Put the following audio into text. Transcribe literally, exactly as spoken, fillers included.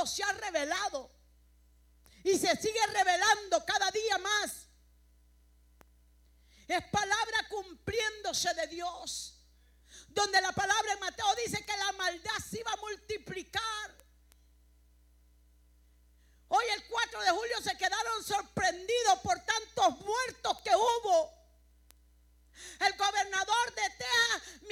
Dios se ha revelado y se sigue revelando cada día más. Es palabra cumpliéndose de Dios. Donde la palabra en Mateo dice que la maldad se iba a multiplicar. Hoy el cuatro de julio se quedaron sorprendidos por